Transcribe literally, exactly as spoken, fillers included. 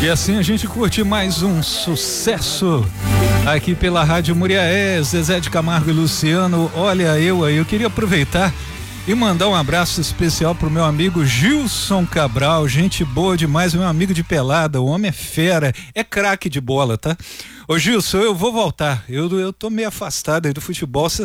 E assim a gente curte mais um sucesso aqui pela Rádio Muriaé, Zezé de Camargo e Luciano. Olha, eu aí, eu queria aproveitar e mandar um abraço especial pro meu amigo Gilson Cabral, gente boa demais, meu amigo de pelada, o homem é fera, é craque de bola, tá? Ô Gilson, eu vou voltar, eu, eu tô meio afastado aí do futebol,